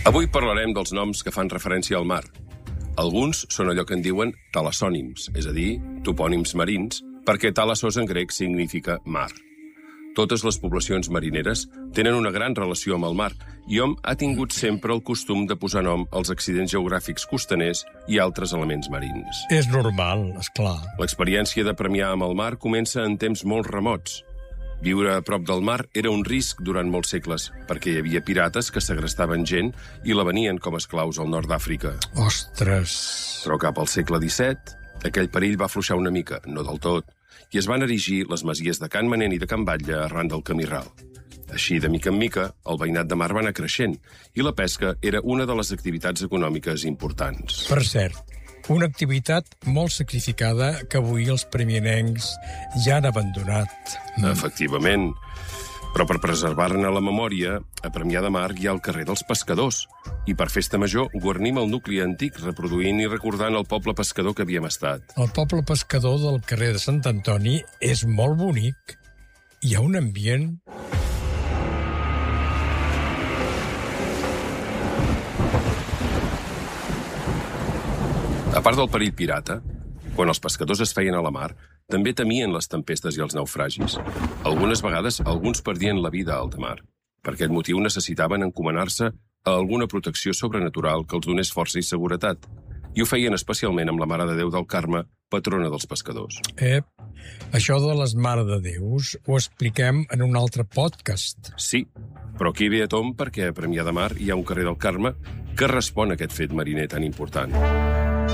Avui parlarem dels noms que fan referència al mar. Alguns són allò que en diuen talassònims, és a dir, topònims marins, perquè talassos en grec significa mar. Totes les poblacions marineres tenen una gran relació amb el mar i hom ha tingut sempre el costum de posar nom als accidents geogràfics costaners i altres elements marins. És normal, esclar. L'experiència de premiar amb el mar comença en temps molt remots. Viure a prop del mar era un risc durant molts segles, perquè hi havia pirates que segrestaven gent i la venien com a esclaus al nord d'Àfrica. Ostres! Però cap al segle XVII, aquell perill va afluixar una mica, no del tot, i es van erigir les masies de Can Manent i de Can Batlle arran del camí ral. Així, de mica en mica, el veïnat de mar va anar creixent i la pesca era una de les activitats econòmiques importants. Per cert, una activitat molt sacrificada que avui els premianencs ja han abandonat. Efectivament. Però per preservar-ne la memòria, a Premià de Mar hi ha el carrer dels Pescadors. I per Festa Major guarnim el nucli antic reproduint i recordant el poble pescador que havíem estat. El poble pescador del carrer de Sant Antoni és molt bonic. Hi ha un ambient... A part del perill pirata, quan els pescadors es feien a la mar, també temien les tempestes i els naufragis. Algunes vegades, alguns perdien la vida a alta mar. Per aquest motiu necessitaven encomanar-se a alguna protecció sobrenatural que els donés força i seguretat. I ho feien especialment amb la Mare de Déu del Carme, patrona dels pescadors. Això de les Mare de Déus ho expliquem en un altre podcast. Sí, però aquí ve a tomb perquè a Premià de Mar hi ha un carrer del Carme que respon a aquest fet mariner tan important.